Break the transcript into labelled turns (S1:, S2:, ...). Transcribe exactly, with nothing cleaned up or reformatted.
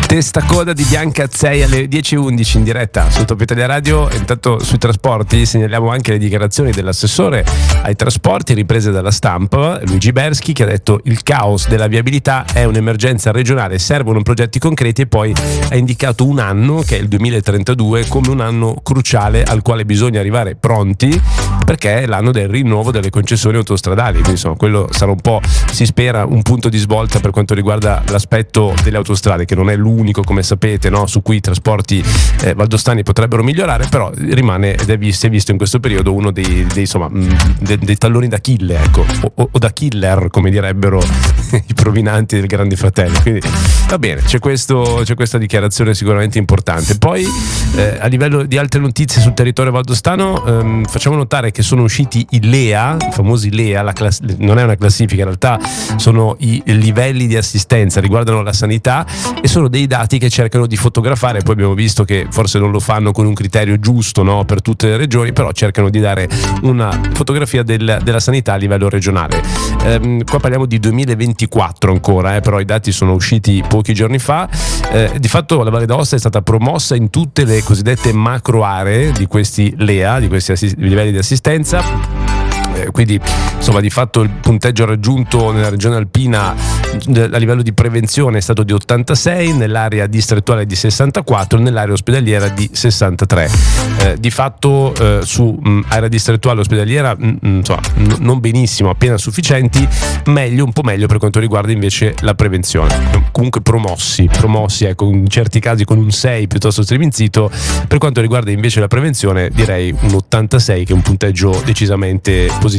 S1: Testa coda di Bianca Azzei alle dieci e undici in diretta su Top Italia Radio. Intanto sui trasporti segnaliamo anche le dichiarazioni dell'assessore ai trasporti riprese dalla Stampa, Luigi Berschi, che ha detto: il caos della viabilità è un'emergenza regionale, servono progetti concreti, e poi ha indicato un anno, che è il duemilatrentadue, come un anno cruciale al quale bisogna arrivare pronti, perché è l'anno del rinnovo delle concessioni autostradali. Quindi insomma quello sarà un po', si spera, un punto di svolta per quanto riguarda l'aspetto delle autostrade, che non è l'unico, come sapete, no, su cui i trasporti eh, valdostani potrebbero migliorare, però rimane ed è visto, è visto in questo periodo uno dei, dei, insomma, dei, dei talloni d'Achille, ecco, o, o da killer, come direbbero i provinanti del Grande Fratello. Quindi va bene, c'è, questo, c'è questa dichiarazione sicuramente importante. Poi eh, a livello di altre notizie sul territorio valdostano, ehm, facciamo notare che sono usciti i L E A, i famosi L E A, la class- non è una classifica, in realtà sono i livelli di assistenza, riguardano la sanità, e sono dei dati che cercano di fotografare. Poi abbiamo visto che forse non lo fanno con un criterio giusto, no, per tutte le regioni, però cercano di dare una fotografia del, della sanità a livello regionale. Ehm, qua parliamo di duemilaventiquattro ancora, eh, però i dati sono usciti pochi giorni fa. Eh, di fatto la Valle d'Aosta è stata promossa in tutte le cosiddette macro aree di questi L E A, di questi assi- livelli di assistenza. Quindi insomma di fatto il punteggio raggiunto nella regione alpina a livello di prevenzione è stato di ottantasei, nell'area distrettuale di sessantaquattro, nell'area ospedaliera di sessantatré. Eh, di fatto eh, su mh, area distrettuale ospedaliera mh, insomma n- non benissimo, appena sufficienti, meglio, un po' meglio per quanto riguarda invece la prevenzione. Comunque promossi, promossi ecco, in certi casi con un sei piuttosto striminzito. Per quanto riguarda invece la prevenzione direi un ottantasei, che è un punteggio decisamente